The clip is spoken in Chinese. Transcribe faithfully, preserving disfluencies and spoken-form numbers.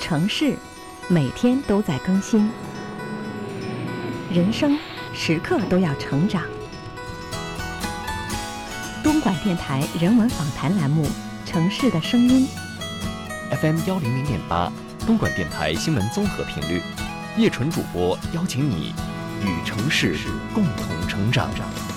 城市每天都在更新，人生时刻都要成长。东莞电台人文访谈栏目《城市的声音》 F M 幺零零点八，东莞电台新闻综合频率，叶纯主播邀请你与城市共同成长。